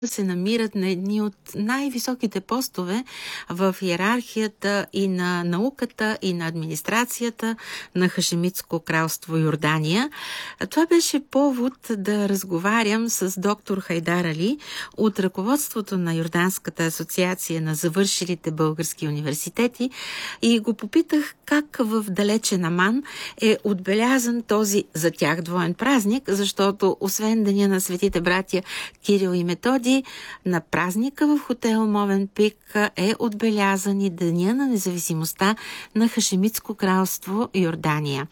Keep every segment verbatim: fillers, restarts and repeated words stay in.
се намират на едни от най-високите постове в иерархията и на науката, и на администрацията на Хашемитско кралство Йордания. Това беше повод да разговарям с доктор Хайдар Али от ръководството на Йорданската асоциация на завършилите български университети и го попитах как в далечен Аман е отбелязан този за тях двоен празник, защото освен Деня на светите братя Кирил и Методий, на празника в хотел Мовен пик е отбелязан и Деня на независимостта на Хашемитско кралство Йордания.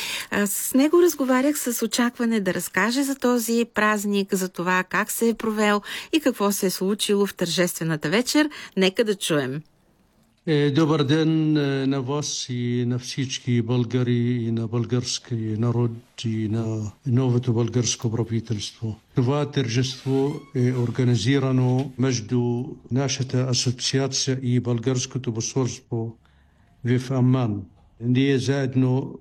С него разговарях с очакване да разкаже за този празник, за това как се е провел и какво се е случило в тържествената вечер. Нека да чуем. Добър ден на вас и на всички българи и на български народ и на новото българско правителство. Това тържество е организирано между нашата асоциация и българското посолство в Аман. Ние заедно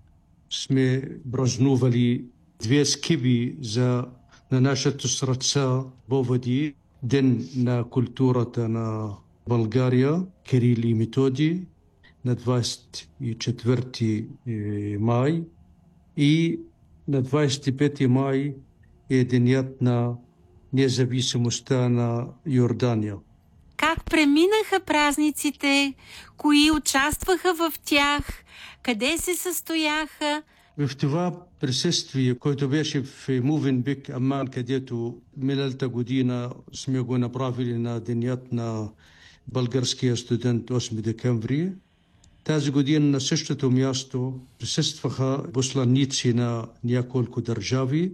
сме празнували две скиби за на нашето сърце поводи Ден на културата на България, Кирил и Методий, на двадесет и четвърти май и на двадесет и пети май е денят на независимостта на Йордания. Как преминаха празниците? Кои участваха в тях? Къде се състояха? В това присъствие, което беше в Мовен пик Аман, където миналата година сме го направили на денят на българския студент осми декември, тази година на същото място присъстваха посланици на няколко държави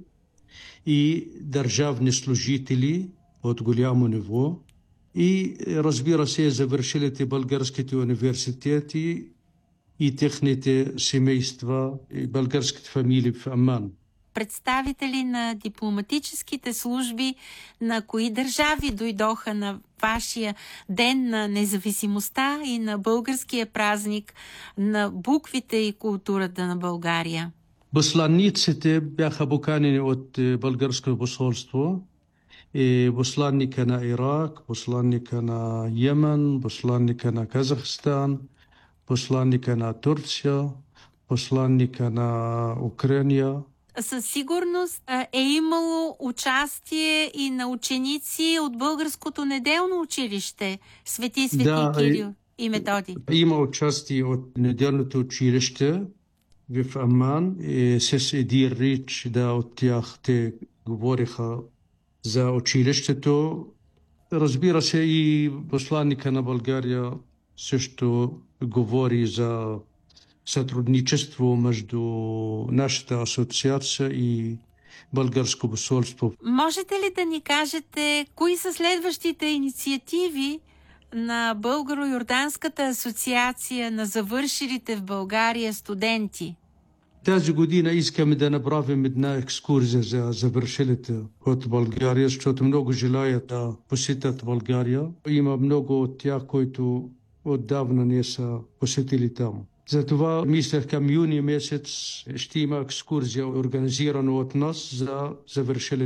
и държавни служители от голямо ниво и, разбира се, завършилите българските университети и техните семейства и българските фамилии в Аман. Представители на дипломатическите служби на кои държави дойдоха на вашия Ден на независимостта и на българския празник на буквите и културата на България? Посланиците бяха поканени от българското посолство, и посланника на Ирак, посланника на Йемен, посланника на Казахстан, посланника на Турция, посланника на Украина. Със сигурност е имало участие и на ученици от Българското неделно училище Свети Свети да, Кирил и Методий. Има участие от неделното училище в Аман и с един реч да от тях те говориха за училището. Разбира се, и посланника на България също говори за сътрудничество между нашата асоциация и българско посолство. Можете ли да ни кажете кои са следващите инициативи на Българо-Йорданската асоциация на завършилите в България студенти? Тази година искаме да направим една екскурзия за завършилите от България, защото много желаят да посетят България. Има много от тях, които отдавна не са посетили там. Затова мисля, към юни месец ще има екскурзия, организирана от нас за завършилите.